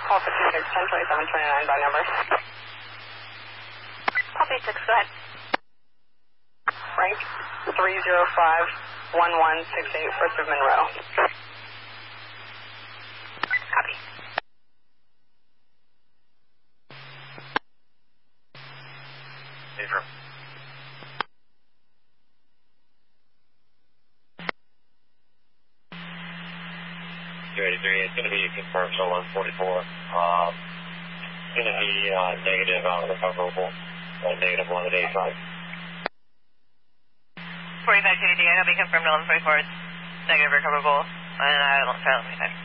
Call 56, 102729 by number. Copy 6, go ahead. Frank, 305-1168, First of Monroe. Copy. Affirm. It's going to be confirmed till 144. It's going to be negative recoverable, negative 185. 45 280, I have you confirmed to 144. It's negative recoverable, and I don't fail.